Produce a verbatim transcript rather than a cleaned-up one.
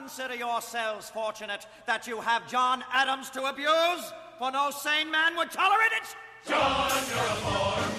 Consider yourselves fortunate that you have John Adams to abuse, for no sane man would tolerate it. John, you're a moron.